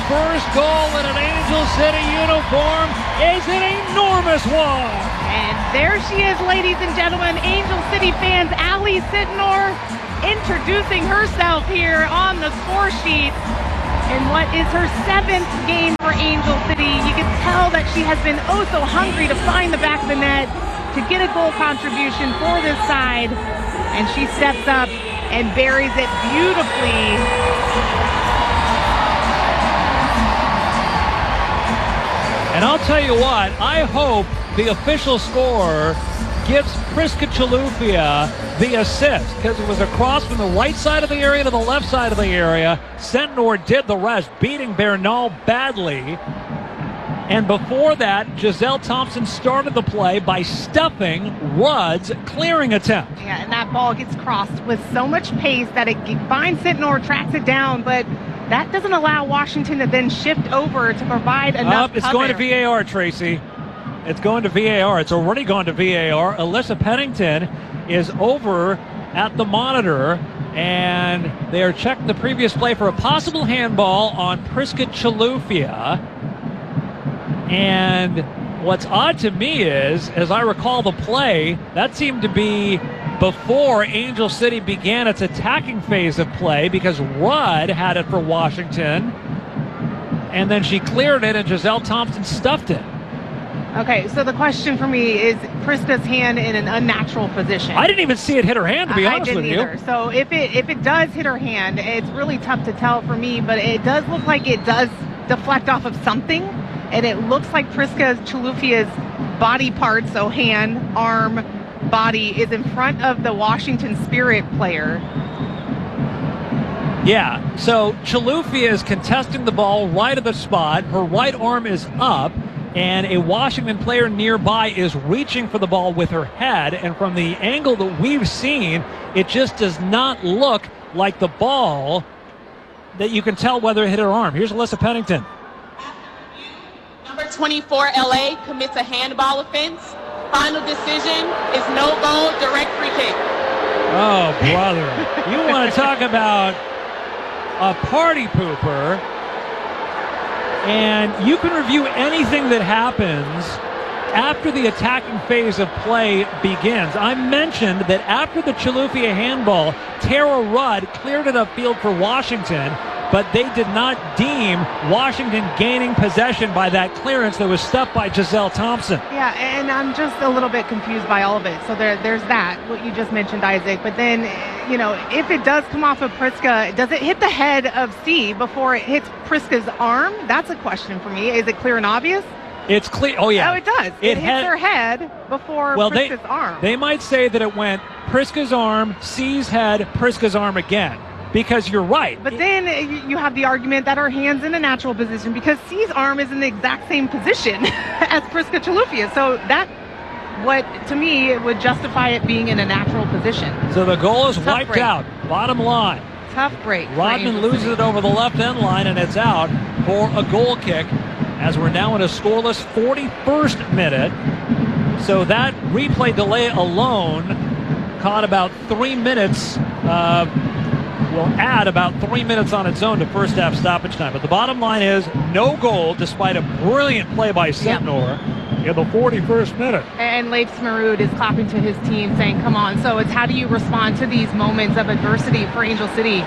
first goal in an Angel City uniform is an enormous one. And there she is, ladies and gentlemen, Angel City fans, Allie Sittenor introducing herself here on the score sheet in what is her 7th game for Angel City. You can tell that she has been oh so hungry to find the back of the net, to get a goal contribution for this side, and she steps up and buries it beautifully. And I'll tell you what, I hope the official score gives Priska Chilufya the assist, because it was a cross from the right side of the area to the left side of the area. Sentnor did the rest, beating Bernal badly. And before that, Giselle Thompson started the play by stuffing Rudd's clearing attempt. Yeah, and that ball gets crossed with so much pace that it finds Sentnor, tracks it down, but that doesn't allow Washington to then shift over to provide enough It's going to VAR, Tracy. It's going to VAR. It's already gone to VAR. Alyssa Pennington is over at the monitor, and they are checking the previous play for a possible handball on Priska Chilufya. And what's odd to me is, as I recall the play, that seemed to be before Angel City began its attacking phase of play, because Rudd had it for Washington, and then she cleared it and Giselle Thompson stuffed it. Okay, so the question for me is Priska's hand in an unnatural position. I didn't even see it hit her hand, to be honest with you. I didn't either. So if it does hit her hand, it's really tough to tell for me, but it does look like it does deflect off of something, and it looks like Priska Chilufya's body part, so hand, arm, body, is in front of the Washington Spirit player. Yeah, so Chilufya is contesting the ball right at the spot. Her right arm is up, and a Washington player nearby is reaching for the ball with her head. And from the angle that we've seen, it just does not look like the ball that you can tell whether it hit her arm. Here's Alyssa Pennington. Number 24, LA, commits a handball offense. Final decision is no goal, direct free kick. Oh, brother. You want to talk about a party pooper, and you can review anything that happens after the attacking phase of play begins. I mentioned that after the Chilufya handball, Tara Rudd cleared it upfield for Washington, but they did not deem Washington gaining possession by that clearance that was stuffed by Giselle Thompson. Yeah, and I'm just a little bit confused by all of it. So there's that, what you just mentioned, Isaac. But then, if it does come off of Priska, does it hit the head of C before it hits Priska's arm? That's a question for me. Is it clear and obvious? It's clear. Oh, yeah. Oh, it does. It hits her head before Priska's arm. They might say that it went Priska's arm, C's head, Priska's arm again. Because you're right. But then you have the argument that her hand's in a natural position because C's arm is in the exact same position as Priska Chilufya. So that, to me, it would justify it being in a natural position. So the goal is wiped out. Bottom line. Tough break. Rodman loses it over the left end line, and it's out for a goal kick as we're now in a scoreless 41st minute. So that replay delay alone caught about 3 minutes will add about 3 minutes on its own to first half stoppage time. But the bottom line is no goal despite a brilliant play by Sentnor in the 41st minute. And Leif Smarud is clapping to his team saying, come on. So it's how do you respond to these moments of adversity for Angel City?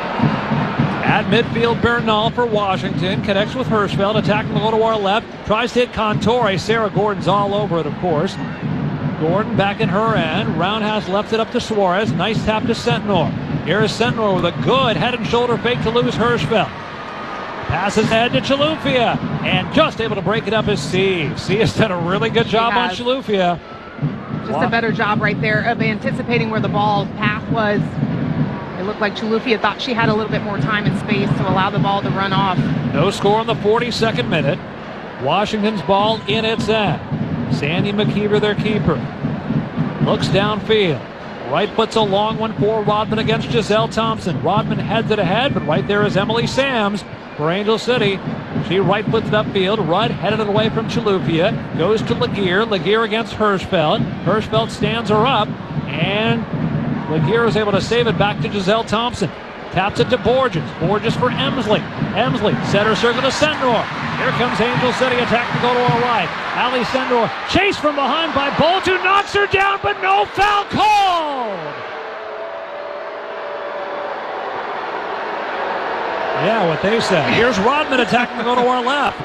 At midfield, Bernal for Washington connects with Hirschfeld, attacking the low to our left, tries to hit Contore. Sarah Gordon's all over it, of course. Gordon back in her end. Roundhouse left it up to Suarez. Nice tap to Sentnor. Here's Sentnor with a good head and shoulder fake to Luz Hirschfeld. Passes ahead to Chilufya, and just able to break it up is C. C has done a really good job on Chilufya. Just a better job right there of anticipating where the ball path was. It looked like Chilufya thought she had a little bit more time and space to allow the ball to run off. No score in the 42nd minute. Washington's ball in its end. Sandy McKeever, their keeper, looks downfield. Right foot's a long one for Rodman against Giselle Thompson. Rodman heads it ahead, but right there is Emily Sams for Angel City. She right foots it upfield. Rudd headed it away from Chilufya. Goes to Laguerre. Laguerre against Hirschfeld. Hirschfeld stands her up, and Laguerre is able to save it back to Giselle Thompson. Taps it to Borges. Borges for Emsley. Emsley, center circle to Sendor. Here comes Angel City attacking to go to our right. Ali Sendor, chased from behind by Bolt, who knocks her down, but no foul called! Yeah, what they said. Here's Rodman attacking to go to our left.